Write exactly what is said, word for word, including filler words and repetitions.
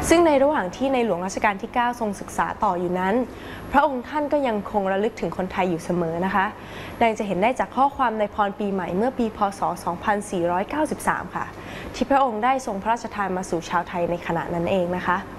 ซึ่งในระหว่างที่ในหลวงรัชกาลที่เก้าทรงศึกษาต่ออยู่นั้นพระองค์ท่านก็ยังคงระลึกถึงคนไทยอยู่เสมอนะคะดังจะเห็นได้จากข้อความในพรปีใหม่เมื่อปีพ.ศ. สองพันสี่ร้อยเก้าสิบสาม ค่ะที่พระองค์ได้ทรงพระราชทานมาสู่ชาวไทยในขณะนั้นเองนะคะ